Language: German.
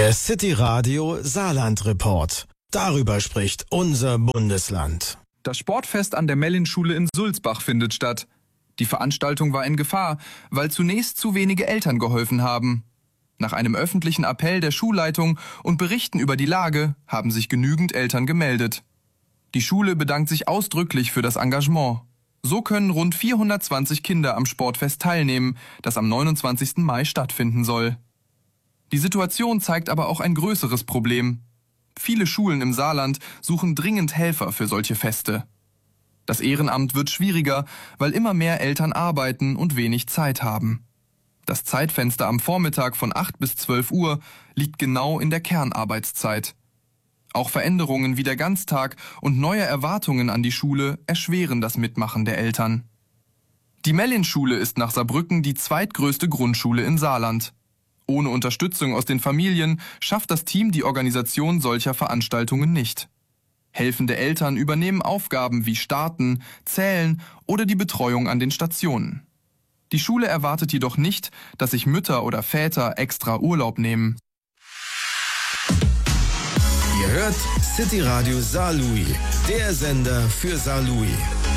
Der City Radio Saarland Report. Darüber spricht unser Bundesland. Das Sportfest an der Mellin-Schule in Sulzbach findet statt. Die Veranstaltung war in Gefahr, weil zunächst zu wenige Eltern geholfen haben. Nach einem öffentlichen Appell der Schulleitung und Berichten über die Lage haben sich genügend Eltern gemeldet. Die Schule bedankt sich ausdrücklich für das Engagement. So können rund 420 Kinder am Sportfest teilnehmen, das am 29. Mai stattfinden soll. Die Situation zeigt aber auch ein größeres Problem. Viele Schulen im Saarland suchen dringend Helfer für solche Feste. Das Ehrenamt wird schwieriger, weil immer mehr Eltern arbeiten und wenig Zeit haben. Das Zeitfenster am Vormittag von 8 bis 12 Uhr liegt genau in der Kernarbeitszeit. Auch Veränderungen wie der Ganztag und neue Erwartungen an die Schule erschweren das Mitmachen der Eltern. Die Mellin-Schule ist nach Saarbrücken die zweitgrößte Grundschule in Saarland. Ohne Unterstützung aus den Familien schafft das Team die Organisation solcher Veranstaltungen nicht. Helfende Eltern übernehmen Aufgaben wie Starten, Zählen oder die Betreuung an den Stationen. Die Schule erwartet jedoch nicht, dass sich Mütter oder Väter extra Urlaub nehmen. Ihr hört City Radio Saarlouis, der Sender für Saarlouis.